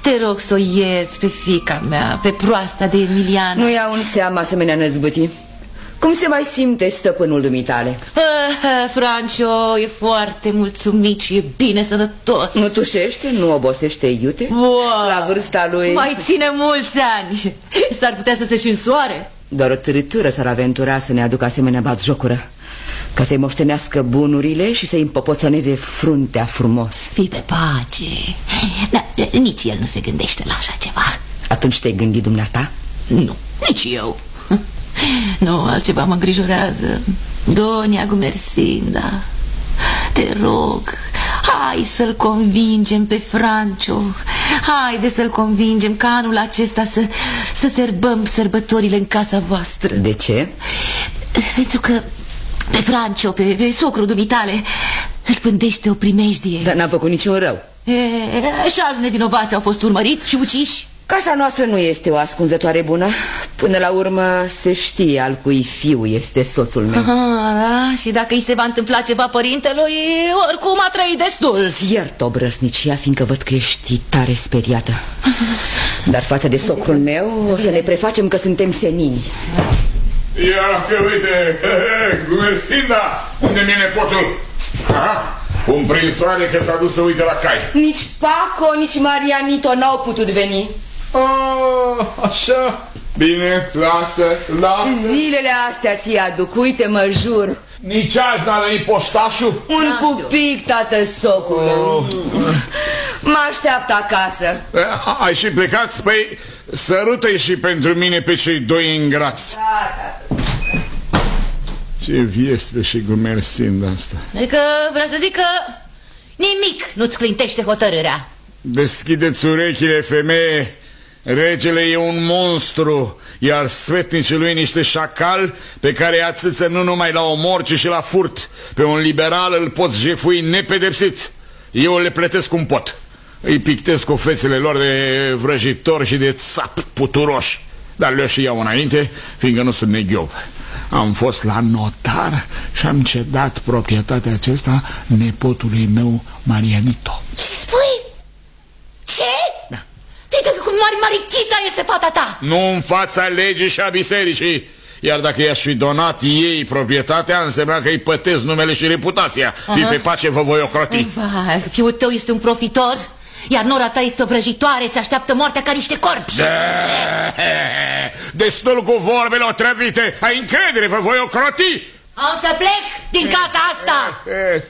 Te rog să o ierți pe fiica mea, pe proasta de Emiliana. Nu iau în seamă asemenea năzbâtii. Cum se mai simte stăpânul dumitale? Francio e foarte mulțumit și e bine sănătos. Nu tușește? Nu obosește iute? La vârsta lui mai ține mulți ani. S-ar putea să se și însoare. Doar o târâtură s-ar aventura să ne aducă asemenea batjocură, ca să-i moștenească bunurile și să-i împopoțăneze fruntea frumos. Fii pe pace. Da, nici el nu se gândește la așa ceva. Atunci te-ai gândit dumneata? Nu, nici eu. Nu, altceva mă îngrijorează. Donia Gumersinda, te rog, hai să-l convingem pe Francio. Haide să-l convingem ca anul acesta să sărbăm sărbătorile în casa voastră. De ce? Pentru că pe Francio, pe socrul dumitale, îl pândește o primejdie. Dar n-a făcut niciun rău. Și alți nevinovați au fost urmăriți și uciși. Casa noastră nu este o ascunzătoare bună. Până la urmă se știe al cui fiu este soțul meu. Da? Și dacă îi se va întâmpla ceva părintelui, oricum a trăit destul. Iert obrăsnicia, fiindcă văd că ești tare speriată. Dar față de socrul meu o să ne prefacem că suntem senini. Ia că uite, Gumersinda, unde mi-e nepotul? Un prinsoare că s-a dus să uite la cai. Nici Paco, nici Marianito n-au putut veni. Așa. Bine, lasă. Zilele astea ți aduc, uite, mă jur. Nici azi n-a venit poștașul? Un pupic, tată socule. Mă așteaptă acasă. Ai și plecat? Păi sărută-i și pentru mine pe cei doi ingrați. Ce viespe și Gumersinda asta. Adică vreau să zic că nimic nu-ți clintește hotărârea. Deschideți urechile, femeie. Regele e un monstru, iar sfetnicii lui niște șacali pe care îi atâță nu numai la omor, ci și la furt. Pe un liberal îl poți jefui nepedepsit. Eu le plătesc cum pot. Îi pictez cu fețele lor de vrăjitori și de țap puturoși. Dar le-o și iau înainte, fiindcă nu sunt neghiov. Am fost la notar și am cedat proprietatea acesta nepotului meu, Marianito. Ce spui? Ce? Da. Uite cum Marichita este fata ta. Nu în fața legii și a bisericii. Iar dacă i-aș fi donat ei proprietatea, însemna că îi pătesc numele și reputația. Fii pe pace, vă voi ocroti. Fiul tău este un profitor, iar nora ta este o vrăjitoare. Ți așteaptă moartea ca niște corpi. Destul cu vorbele otrăvite. Ai încredere, vă voi ocroti. Am să plec din casa asta.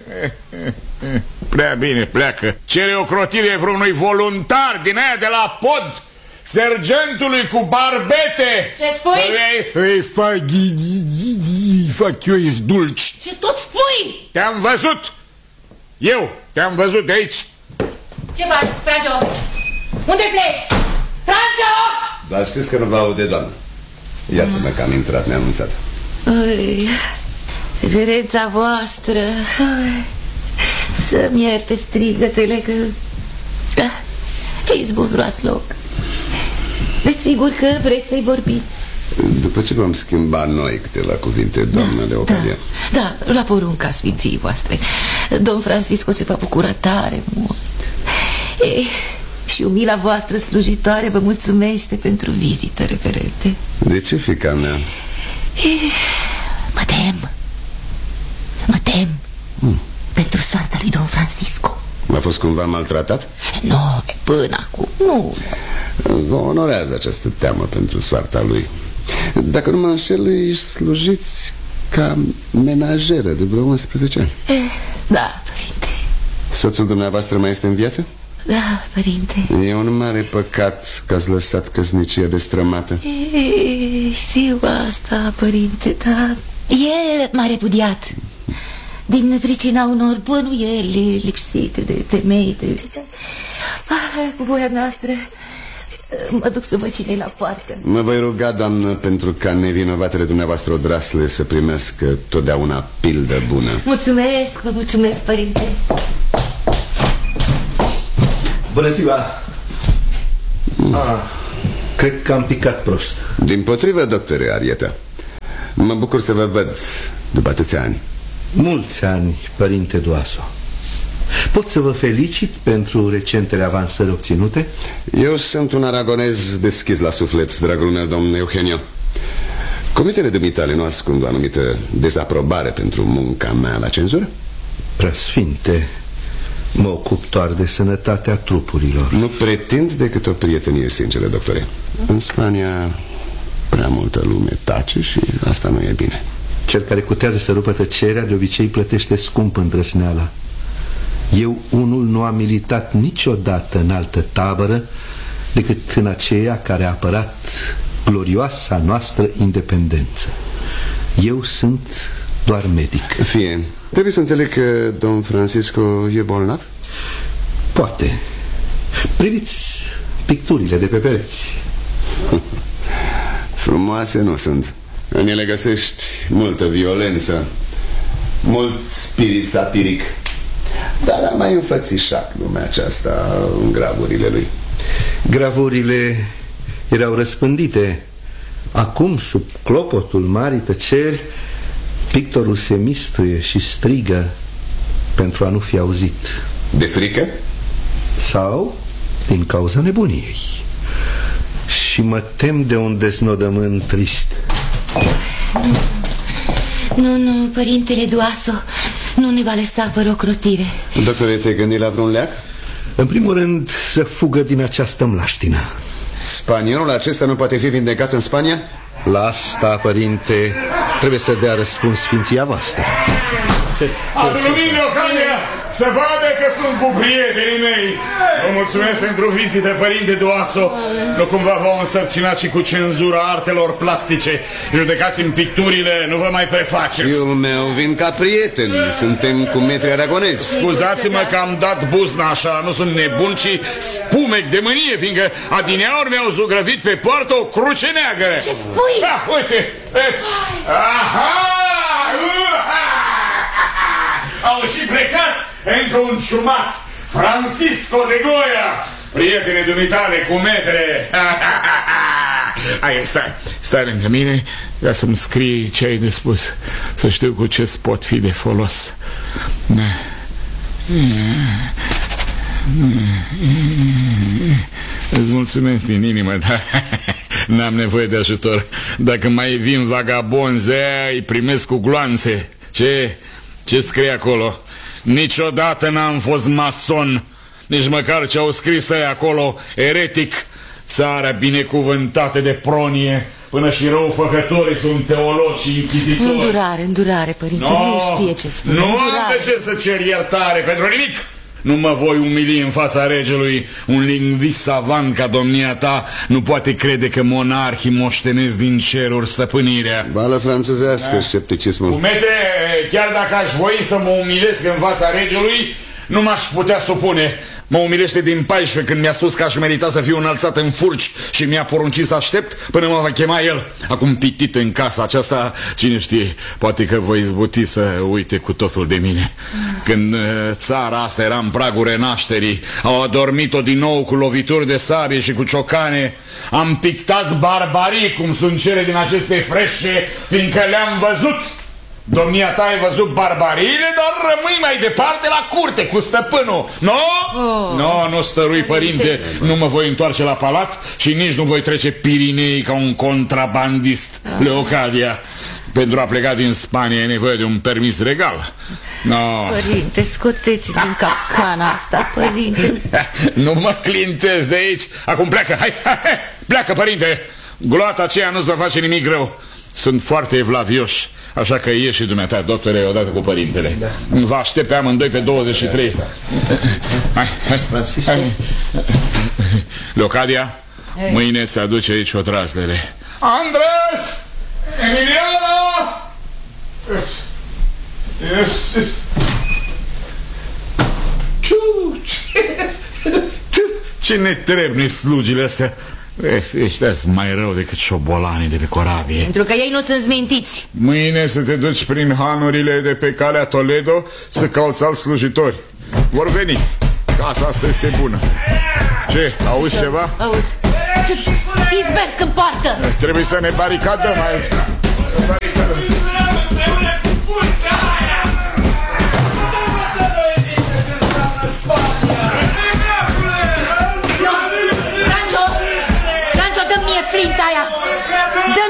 Prea bine, pleacă. Cere ocrotire vreunui voluntar din aia de la pod, sergentului cu barbete. Ce spui? Îi fac eu, ești dulci. Ce tot spui? Te-am văzut. Eu te-am văzut de aici. Ce faci, Francio? Unde pleci? Francio! Dar știți că nu vă aude, doamnă. Iartă-mă că am intrat neanunțat. Reverența voastră, să-mi ierte strigătele că... Fiți bun, luați loc. Desigur că vreți să-i vorbiți. După ce vom schimba noi câteva cuvinte, doamnă Leocadia. Da, la porunca sfinției voastre. Domn Francisco se va bucura tare mult. Și umila voastră slujitoare vă mulțumește pentru vizită, referente. De ce, fiica mea? Mă tem pentru soarta lui Don Francisco. A fost cumva maltratat? Nu, până acum nu. Vă onorează această teamă pentru soarta lui. Dacă nu mă înșel, îi slujiți ca menajeră de vreo 11 ani. Da, părinte. Soțul dumneavoastră mai este în viață? Da, părinte. E un mare păcat că ați lăsat căsnicia destrămată. Știu asta, părinte, dar el m-a repudiat din pricina unor bănuieli lipsite de temei. Cu voia noastră mă duc să vă cinei la poartă. Mă voi ruga, doamnă, pentru ca nevinovatele dumneavoastră odrasle să primească totdeauna pildă bună. Mulțumesc, vă mulțumesc, părinte. Bună ziua. Cred că am picat prost. Dimpotrivă, doctore Arieta. Mă bucur să vă văd după atâția ani. Mulți ani, părinte Doaso. Pot să vă felicit pentru recentele avansări obținute? Eu sunt un aragonez deschis la suflet, dragul meu, domn Eugenio. Comitele dumitale nu ascund o anumită dezaprobare pentru munca mea la cenzură? Preasfinte, mă ocup doar de sănătatea trupurilor. Nu pretind decât o prietenie sinceră, doctore. În Spania prea multă lume tace și asta nu e bine. Cel care cutează să rupă tăcerea de obicei plătește scump îndrăzneala. Eu unul nu am militat niciodată în altă tabără decât în aceea care a apărat glorioasa noastră independență. Eu sunt doar medic. Fie, trebuie să înțeleg că domn Francisco e bolnav? Poate. Priviți picturile de pe pereți. Frumoase nu sunt. În ele găsești multă violență, mult spirit satiric. Dar am mai înfățișat lumea aceasta în gravurile lui. Gravurile erau răspândite. Acum, sub clopotul marii tăceri, pictorul se mistuie și strigă pentru a nu fi auzit. De frică? Sau din cauza nebuniei. Și mă tem de un deznodământ trist. Nu, părintele Duaso nu ne va lăsa fără ocrotire. Doctore, te-ai gândit la vreun leac? În primul rând, să fugă din această mlaștină. Spaniolul acesta nu poate fi vindecat în Spania? La asta, părinte, trebuie să dea răspuns sfinția voastră. Adu lumini, Leocadia, să vadă că sunt cu prietenii mei. Vă mulțumesc pentru vizită, părinte Duaso. Nu cumva v-au însărcinat și cu cenzura artelor plastice. Judecați-mi picturile, nu vă mai prefaceți. Fiul meu, vin ca prieten. Suntem cu metri aragonezi. Scuzați-mă că am dat buzna așa. Nu sunt nebun, ci spumec de mânie, fiindcă adineauri mi-au zugrăvit pe poartă o cruce neagră. Ce spui? Da, uite. Aha! Au și plecat încă un ciumat, Francisco de Goya, prietene dumitale cu metre. Hai, stai lângă mine ca să-mi scrii ce ai de spus, să știu cu ce pot fi de folos. Îți mulțumesc din inimă, dar n-am nevoie de ajutor. Dacă mai vin vagabonzi, îi primesc cu gloanțe. Ce scrie acolo? Niciodată n-am fost mason, nici măcar ce au scris ăia acolo, eretic. Țara binecuvântată de pronie, până și răufăcătorii sunt teologi și închizitori. Îndurare, părinte, nu știe ce spune. Nu am de ce să cer iertare pentru nimic. Nu mă voi umili în fața regelui. Un lingvist savant ca domnia ta nu poate crede că monarhii moștenesc din ceruri stăpânirea. Bală franțuzească, scepticismul. Cumete, chiar dacă aș voi să mă umilesc în fața regelui, nu m-aș putea supune. Mă umilește din 14 când mi-a spus că aș merita să fiu înălțat în furci și mi-a poruncit să aștept până mă va chema el. Acum pitit în casa aceasta, cine știe, poate că voi izbuti să uite cu totul de mine. Când țara asta era în pragul renașterii, au adormit-o din nou cu lovituri de sabie și cu ciocane. Am pictat barbarii, cum sunt cele din aceste frește, fiindcă le-am văzut. Domnia ta ai văzut barbariile, dar rămâi mai departe la curte cu stăpânul. Nu stărui, părinte. Nu mă voi întoarce la palat și nici nu voi trece Pirinei ca un contrabandist. Leocadia, pentru a pleca din Spania e nevoie de un permis regal. Părinte, scoteți din capcana asta, părinte. Nu mă clintez de aici. Acum pleacă, hai, pleacă, părinte. Gloata aceea nu-ți va face nimic rău. Sunt foarte evlavioși. Așa că ieși și dumneata, doctore, odată cu părintele. Da. Vă aștept pe amândoi pe 23. Hai. Leocadia, mâine ți aduce aici odraslele. Andres! Emiliano! Ce netrebni slugile astea. Ești mai rău decât șobolanii de pe corabie. Pentru că ei nu sunt zmintiți. Mâine să te duci prin hanurile de pe calea Toledo să cauți alți slujitori. Vor veni. Casa asta este bună. Ce? Auzi ceva? Aud. Ce izbesc în poartă. Trebuie să ne baricadăm aici. flinta aia! Dă